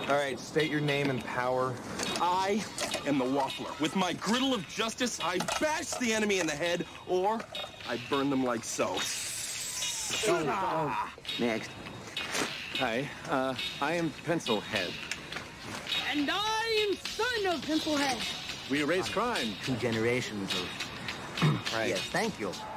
All right, state your name and power. I am the Waffler. With my griddle of justice, I bash the enemy in the head, or I burn them like so. Next. Hi, I am Pencilhead. And I am son of Pencilhead. We erase crime. 2 generations of... Right. Yes, thank you.